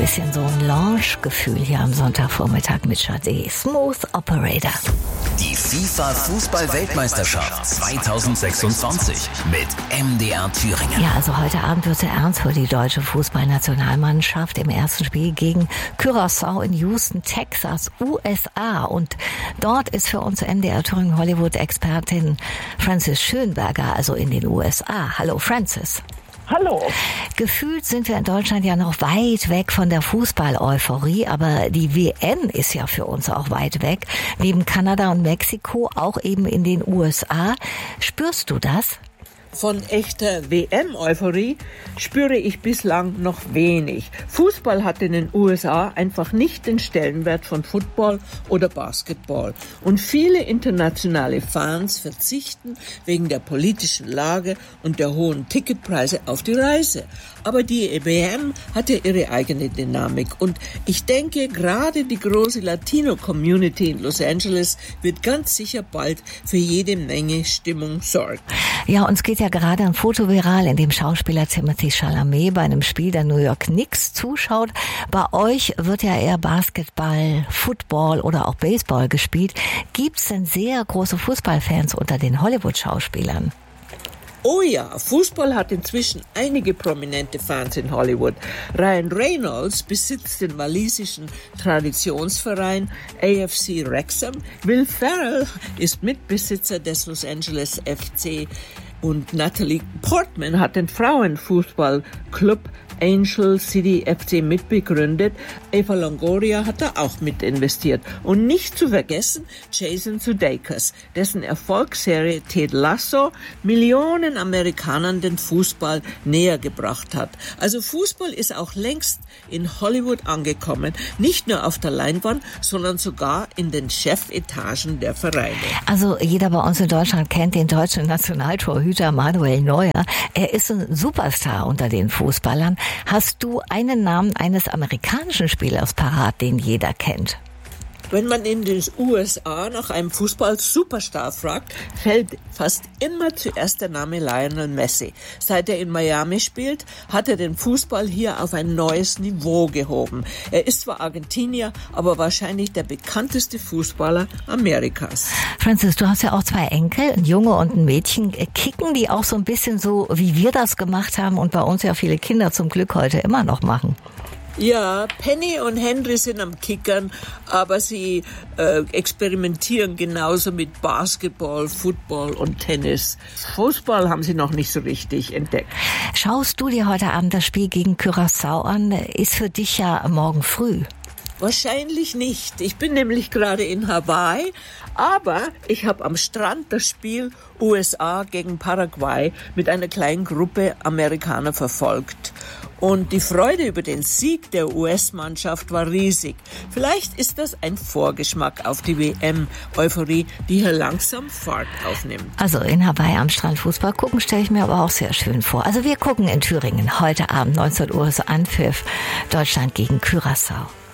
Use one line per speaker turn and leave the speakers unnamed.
bisschen so ein Lounge-Gefühl hier am Sonntagvormittag mit Sade. Smooth Operator.
Die FIFA-Fußball-Weltmeisterschaft 2026 mit MDR Thüringen.
Ja, also heute Abend wird es ernst für die deutsche Fußballnationalmannschaft im ersten Spiel gegen Curaçao in Houston, Texas, USA. Und dort ist für uns MDR Thüringen Hollywood-Expertin Frances Schönberger, also in den USA. Hallo Frances.
Hallo.
Gefühlt sind wir in Deutschland ja noch weit weg von der Fußball-Euphorie, aber die WM ist ja für uns auch weit weg. Neben Kanada und Mexiko auch eben in den USA. Spürst du das?
Von echter WM-Euphorie spüre ich bislang noch wenig. Fußball hat in den USA einfach nicht den Stellenwert von Football oder Basketball. Und viele internationale Fans verzichten wegen der politischen Lage und der hohen Ticketpreise auf die Reise. Aber die WM hat ja ihre eigene Dynamik. Und ich denke, gerade die große Latino-Community in Los Angeles wird ganz sicher bald für jede Menge Stimmung sorgen.
Ja, uns geht ja gerade ein Foto viral, in dem Schauspieler Timothée Chalamet bei einem Spiel der New York Knicks zuschaut. Bei euch wird ja eher Basketball, Football oder auch Baseball gespielt. Gibt's denn sehr große Fußballfans unter den Hollywood-Schauspielern?
Oh ja, Fußball hat inzwischen einige prominente Fans in Hollywood. Ryan Reynolds besitzt den walisischen Traditionsverein AFC Wrexham. Will Ferrell ist Mitbesitzer des Los Angeles FC. Und Natalie Portman hat den Frauenfußballclub Angel City FC mitbegründet. Eva Longoria hat da auch mit investiert. Und nicht zu vergessen Jason Sudeikis, dessen Erfolgsserie Ted Lasso Millionen Amerikanern den Fußball näher gebracht hat. Also Fußball ist auch längst in Hollywood angekommen. Nicht nur auf der Leinwand, sondern sogar in den Chefetagen der Vereine.
Also jeder bei uns in Deutschland kennt den deutschen Nationaltorhüter Manuel Neuer. Er ist ein Superstar unter den Fußballern. Hast du einen Namen eines amerikanischen Spielers parat, den jeder kennt?
Wenn man in den USA nach einem Fußball-Superstar fragt, fällt fast immer zuerst der Name Lionel Messi. Seit er in Miami spielt, hat er den Fußball hier auf ein neues Niveau gehoben. Er ist zwar Argentinier, aber wahrscheinlich der bekannteste Fußballer Amerikas.
Frances, du hast ja auch 2 Enkel, ein Junge und ein Mädchen. Kicken die auch so ein bisschen so, wie wir das gemacht haben und bei uns ja viele Kinder zum Glück heute immer noch machen?
Ja, Penny und Henry sind am Kickern, aber sie experimentieren genauso mit Basketball, Football und Tennis. Fußball haben sie noch nicht so richtig entdeckt.
Schaust du dir heute Abend das Spiel gegen Curaçao an? Ist für dich ja morgen früh.
Wahrscheinlich nicht. Ich bin nämlich gerade in Hawaii, aber ich habe am Strand das Spiel USA gegen Paraguay mit einer kleinen Gruppe Amerikaner verfolgt. Und die Freude über den Sieg der US-Mannschaft war riesig. Vielleicht ist das ein Vorgeschmack auf die WM-Euphorie, die hier langsam Fahrt aufnimmt.
Also in Hawaii am Strand Fußball gucken, stelle ich mir aber auch sehr schön vor. Also wir gucken in Thüringen heute Abend 19 Uhr so Anpfiff Deutschland gegen Curaçao.